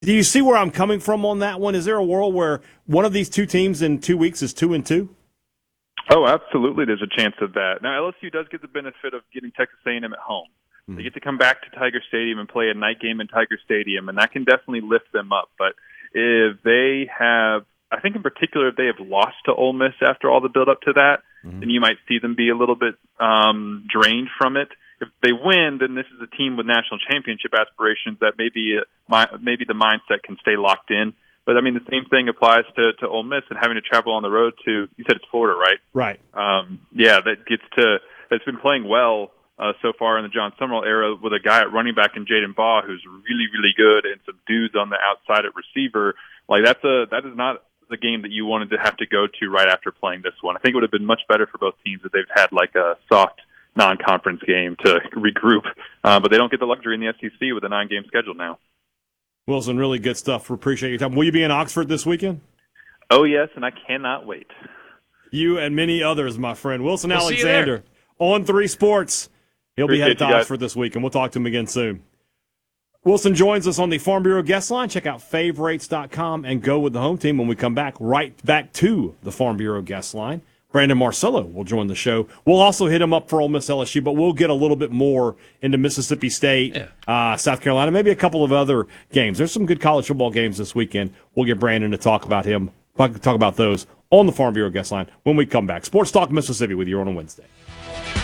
Do you see where I'm coming from on that one? Is there a world where one of these two teams in 2 weeks is 2-2? Oh, absolutely. There's a chance of that. Now, LSU does get the benefit of getting Texas A&M at home. They get to come back to Tiger Stadium and play a night game in Tiger Stadium, and that can definitely lift them up. But if they have, I think in particular, if they have lost to Ole Miss after all the build-up to that, then you might see them be a little bit drained from it. If they win, then this is a team with national championship aspirations that maybe the mindset can stay locked in. But, I mean, the same thing applies to Ole Miss and having to travel on the road to, you said it's Florida, right? Right. That's been playing well so far in the John Summerall era with a guy at running back in Jaden Baugh who's really, really good and some dudes on the outside at receiver. Like, that is not the game that you wanted to have to go to right after playing this one. I think it would have been much better for both teams if they've had like a soft non-conference game to regroup, but they don't get the luxury in the SEC with a 9-game schedule now. Wilson, really good stuff. We appreciate your time. Will you be in Oxford this weekend? Oh, yes, and I cannot wait. You and many others, my friend. Wilson We'll Alexander on 3 Sports. He'll be headed to Appreciate you Oxford this week, and we'll talk to him again soon. Wilson joins us on the Farm Bureau guest line. Check out favorites.com and go with the home team when we come back, right back to the Farm Bureau guest line. Brandon Marcello will join the show. We'll also hit him up for Ole Miss LSU, but we'll get a little bit more into Mississippi State, South Carolina, maybe a couple of other games. There's some good college football games this weekend. We'll get Brandon to talk about those on the Farm Bureau guest line when we come back. Sports Talk Mississippi with you on a Wednesday.